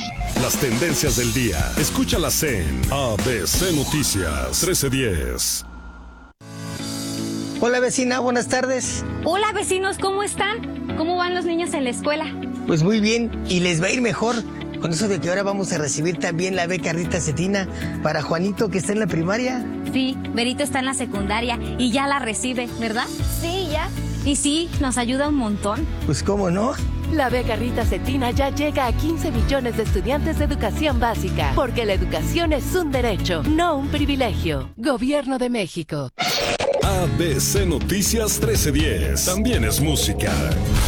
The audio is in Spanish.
Las tendencias del día. Escúchalas en ABC Noticias 1310. Hola vecina, buenas tardes. Hola vecinos, ¿cómo están? ¿Cómo van los niños en la escuela? Pues muy bien, y les va a ir mejor con eso de que ahora vamos a recibir también la beca Rita Cetina para Juanito, que está en la primaria. Sí, Berito está en la secundaria y ya la recibe, ¿verdad? Sí, ya. Y sí, nos ayuda un montón. Pues cómo no. La beca Rita Cetina ya llega a 15 millones de estudiantes de educación básica, porque la educación es un derecho, no un privilegio. Gobierno de México. ABC Noticias 1310. También es música.